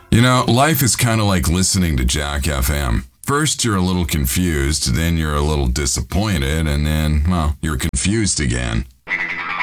You know, life is kind of like listening to Jack FM. First, you're a little confused, then you're a little disappointed, and then, well, you're confused again.